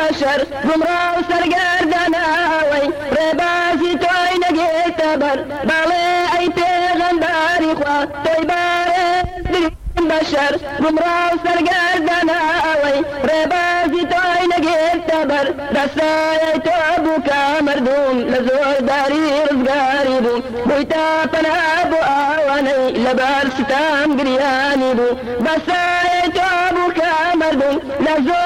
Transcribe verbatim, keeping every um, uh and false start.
بشر گمراه و سرگرداناوی ڕێبازی تۆی نەگێتە بەر باڵێ ئەی پێغەمبەری خوا تۆی بارێ بشر گمراه و سرگرداناوی ڕێبازی تۆی نەگێتە بەر دەستای تۆ بوو کە مردوم لە زۆرداری ڕزگاری بوو بوویتە پەنا بۆ ئەوانەی لەبەر ستام گریانی بوو دەستای تۆ بوو کە مردوم لە زۆر